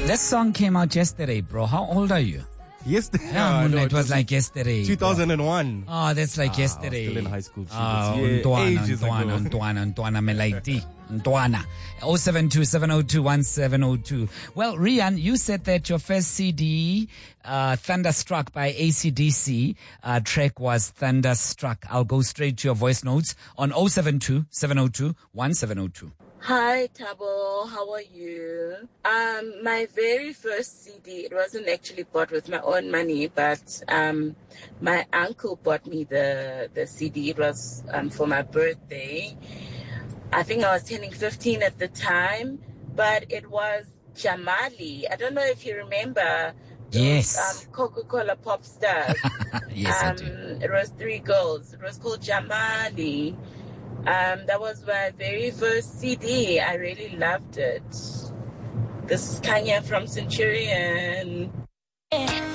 This song came out yesterday, bro. How old are you? Yesterday? Yeah, no, it was like yesterday. 2001. Oh, that's like yesterday. I was still in high school. Ntwana, Melaiti. Ntwana. 072-702-1702. Well, Rian, you said that your first CD, Thunderstruck by AC/DC, track was Thunderstruck. I'll go straight to your voice notes on 072-702-1702. Hi, Tabo. How are you? My very first CD, it wasn't actually bought with my own money, but my uncle bought me the CD. It was for my birthday. I think I was turning 15 at the time, but it was Jamali. I don't know if you remember. Yes. Coca-Cola pop stars. Yes, I do. It was 3 girls. It was called Jamali. That was my very first CD. I really loved it. This is Kanya from Centurion.